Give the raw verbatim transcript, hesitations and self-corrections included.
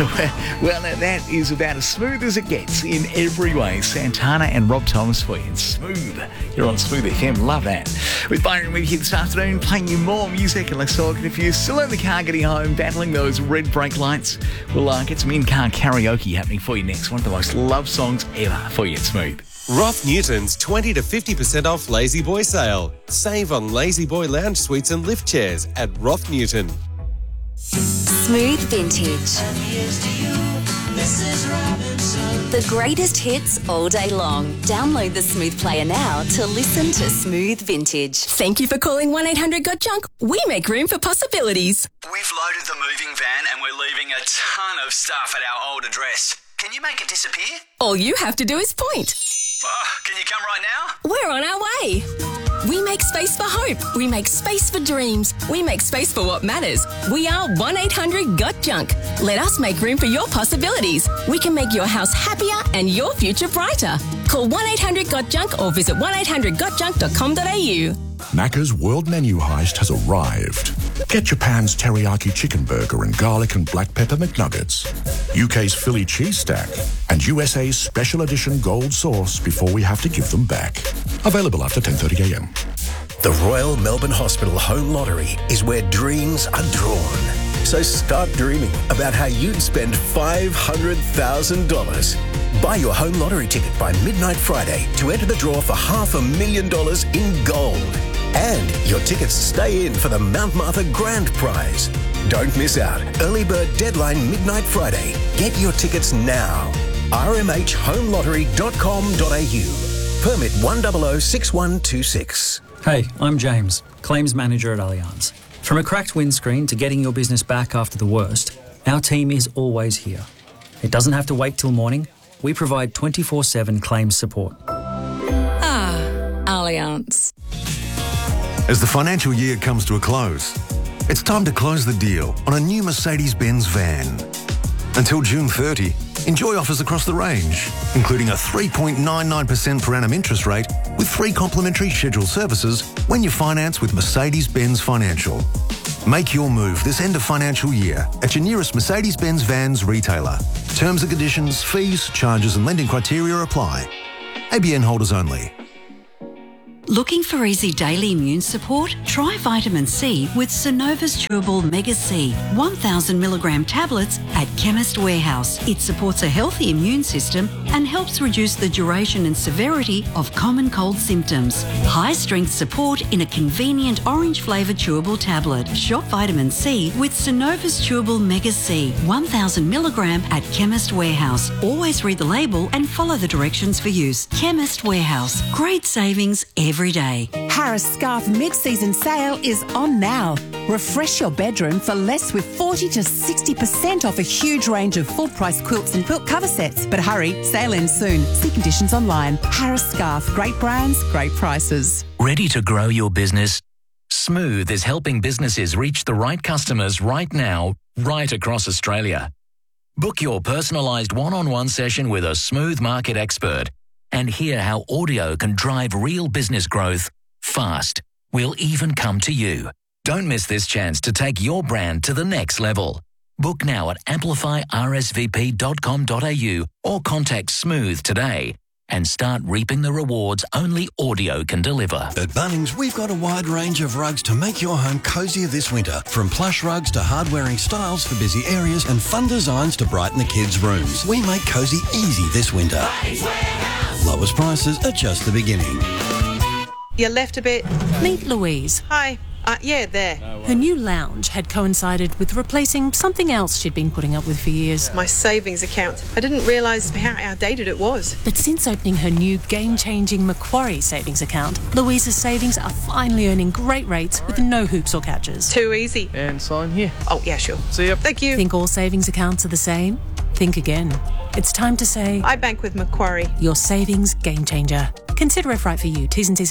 Well, now that is about as smooth as it gets in every way. Santana and Rob Thomas for you. And Smooth. You're on Smooth F M. Love that. With Byron with you this afternoon, playing you more music. And let's talk. If you're still in the car getting home, battling those red brake lights, we'll uh, get some in-car karaoke happening for you next. One of the most loved songs ever for you at Smooth. Roth Newton's twenty to fifty percent off Lazy Boy sale. Save on Lazy Boy lounge suites and lift chairs at Roth Newton. Smooth Vintage. The greatest hits all day long. Download the Smooth player now to listen to Smooth Vintage. Thank you for calling one eight hundred got junk. We make room for possibilities. We've loaded the moving van and we're leaving a ton of stuff at our old address. Can you make it disappear? All you have to do is point. Oh, can you come right now? We're on our way. We make space for hope. We make space for dreams. We make space for what matters. We are one eight hundred got junk. Let us make room for your possibilities. We can make your house happier and your future brighter. Call one eight hundred got junk or visit one eight hundred got junk dot com dot a u. Macca's World Menu Heist has arrived. Get Japan's teriyaki chicken burger and garlic and black pepper McNuggets, U K's Philly cheese stack, and U S A's special edition gold sauce before we have to give them back. Available after ten thirty a m. The Royal Melbourne Hospital Home Lottery is where dreams are drawn. So start dreaming about how you'd spend five hundred thousand dollars. Buy your home lottery ticket by midnight Friday to enter the draw for half a million dollars in gold. And your tickets stay in for the Mount Martha Grand Prize. Don't miss out. Early bird deadline midnight Friday. Get your tickets now. r m h home lottery dot com dot a u. Permit one zero zero six one two six. Hey, I'm James, Claims Manager at Allianz. From a cracked windscreen to getting your business back after the worst, our team is always here. It doesn't have to wait till morning. We provide twenty-four seven claims support. Ah, Allianz. As the financial year comes to a close, it's time to close the deal on a new Mercedes-Benz van. Until June thirtieth, enjoy offers across the range, including a three point nine nine percent per annum interest rate with three complimentary scheduled services when you finance with Mercedes-Benz Financial. Make your move this end of financial year at your nearest Mercedes-Benz Vans retailer. Terms and conditions, fees, charges and lending criteria apply. A B N holders only. Looking for easy daily immune support? Try vitamin C with Synova's Chewable Mega C, one thousand milligram tablets at Chemist Warehouse. It supports a healthy immune system and helps reduce the duration and severity of common cold symptoms. High-strength support in a convenient orange-flavoured chewable tablet. Shop vitamin C with Synova's Chewable Mega C, one thousand milligram at Chemist Warehouse. Always read the label and follow the directions for use. Chemist Warehouse. Great savings every every day. Harris Scarf mid-season sale is on now. Refresh your bedroom for less with forty to sixty percent off a huge range of full-price quilts and quilt cover sets. But hurry, sale ends soon. See conditions online. Harris Scarf. Great brands, great prices. Ready to grow your business? Smooth is helping businesses reach the right customers right now, right across Australia. Book your personalised one-on-one session with a Smooth market expert and hear how audio can drive real business growth fast. We'll even come to you. Don't miss this chance to take your brand to the next level. Book now at amplify r s v p dot com dot a u or contact Smooth today and start reaping the rewards only audio can deliver. At Bunnings, we've got a wide range of rugs to make your home cozier this winter. From plush rugs to hard-wearing styles for busy areas and fun designs to brighten the kids' rooms. We make cozy easy this winter. Lowest prices are just the beginning. You left a bit. Meet Louise. Hi. Uh, yeah, there. Her new lounge had coincided with replacing something else she'd been putting up with for years. My savings account. I didn't realise how outdated it was. But since opening her new game-changing Macquarie savings account, Louise's savings are finally earning great rates with no hoops or catches. Too easy. And sign here. Oh, yeah, sure. See ya. Thank you. Think all savings accounts are the same? Think again. It's time to say... I bank with Macquarie. Your savings game changer. Consider if right for you. T's and C's